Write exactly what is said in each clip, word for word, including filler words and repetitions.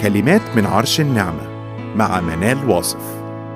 كلمات من عرش النعمة مع منال واصف.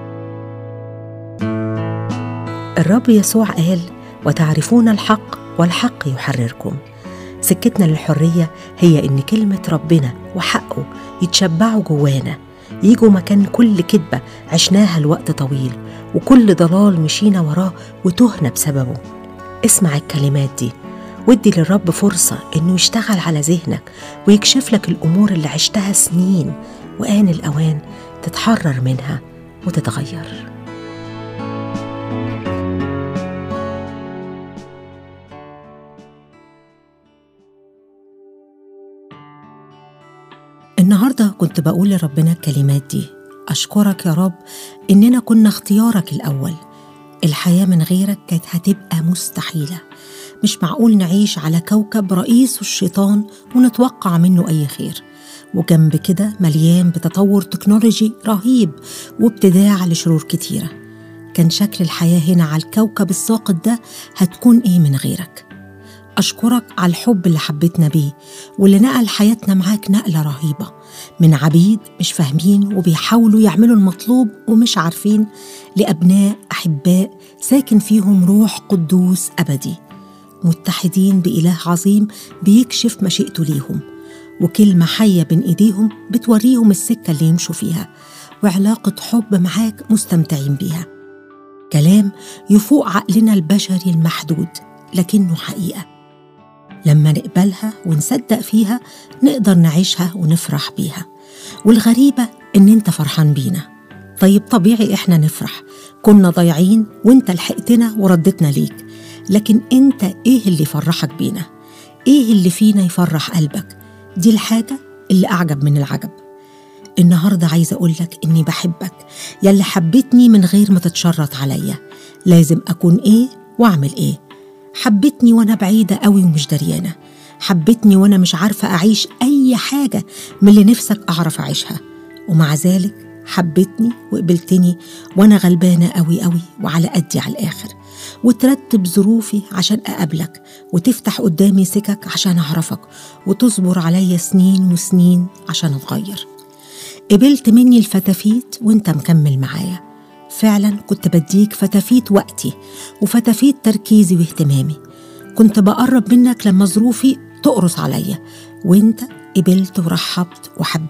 الرب يسوع قال: وتعرفون الحق والحق يحرركم. سكتنا للحرية هي إن كلمة ربنا وحقه يتشبعوا جوانا، يجوا مكان كل كذبة عشناها لوقت طويل وكل ضلال مشينا وراه وتهنا بسببه. اسمع الكلمات دي وادي للرب فرصة إنه يشتغل على ذهنك ويكشف لك الأمور اللي عشتها سنين، وآن الأوان تتحرر منها وتتغير. النهاردة كنت بقول لربنا الكلمات دي: أشكرك يا رب إننا كنا اختيارك الأول. الحياة من غيرك كانت هتبقى مستحيلة. مش معقول نعيش على كوكب رئيسه الشيطان ونتوقع منه أي خير، وجنب كده مليان بتطور تكنولوجي رهيب وابتداع لشرور كتيرة. كان شكل الحياة هنا على الكوكب الساقط ده هتكون إيه من غيرك؟ أشكرك على الحب اللي حبيتنا بيه واللي نقل حياتنا معاك نقلة رهيبة، من عبيد مش فاهمين وبيحاولوا يعملوا المطلوب ومش عارفين، لأبناء أحباء ساكن فيهم روح قدوس أبدي، متحدين بإله عظيم بيكشف مشيئته ليهم، وكلمة حية بين إيديهم بتوريهم السكة اللي يمشوا فيها، وعلاقة حب معاك مستمتعين بيها. كلام يفوق عقلنا البشري المحدود لكنه حقيقة. لما نقبلها ونصدق فيها نقدر نعيشها ونفرح بيها. والغريبة إن أنت فرحان بينا. طيب طبيعي إحنا نفرح، كنا ضايعين وإنت لحقتنا وردتنا ليك، لكن أنت إيه اللي يفرحك بينا؟ إيه اللي فينا يفرح قلبك؟ دي الحاجة اللي أعجب من العجب. النهاردة عايزة أقولك إني بحبك، يلي حبتني من غير ما تتشرط عليا لازم أكون إيه وأعمل إيه. حبتني وأنا بعيدة قوي ومش دريانة، حبتني وأنا مش عارفة أعيش أي حاجة من اللي نفسك أعرف أعيشها، ومع ذلك حبتني وقبلتني وأنا غلبانة قوي قوي وعلى قدي على الآخر، وترتب ظروفي عشان أقابلك، وتفتح قدامي سكك عشان أعرفك، وتصبر عليا سنين وسنين عشان أتغير. قبلت مني الفتافيت وانت مكمل معايا. فعلا كنت بديك فتافيت وقتي وفتافيت تركيزي واهتمامي. كنت بقرب منك لما ظروفي تقرص عليا، وانت قبلت ورحبت وحبيت.